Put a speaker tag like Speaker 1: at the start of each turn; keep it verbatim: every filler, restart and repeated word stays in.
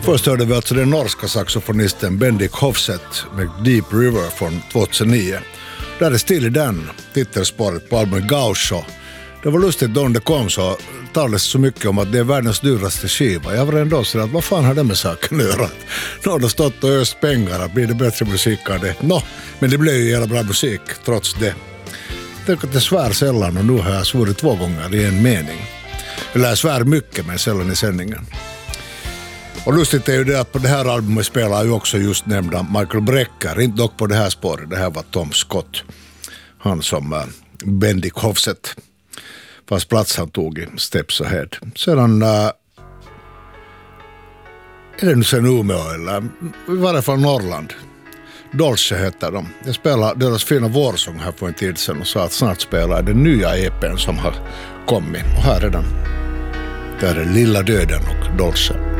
Speaker 1: Först hörde vi alltså den norska saxofonisten Bendik Hofset med Deep River från tjugohundranio. Där är Steely Dan, titelspåret på albumet Gaucho. Det var lustigt då det kom så talades så mycket om att det är världens dyraste skiva. Jag var ändå så att vad fan har det med saken att göra? Nu har det stått och öst pengar, blir det bättre musik av det? Nå, men det blev ju jävla bra musik trots det. Tänk att det svär sällan och nu har jag svurit två gånger i en mening. Eller jag svär mycket men sällan i sändningen. Och lustigt är ju det att på det här albumet spelar ju också just nämnda Michael Brecker, inte dock på det här spåret, det här var Tom Scott. Han som uh, Bendik Hofset, fast plats han tog i Steps Ahead. Sedan, uh, är det nu sen Umeå eller i varje fall Norrland. Dolce heter de. Jag spelade deras fina vårsång här för en tid sedan och sa att snart spelar den nya E P:n som har kommit. Och här är den. Där är Lilla Döden och Dolce.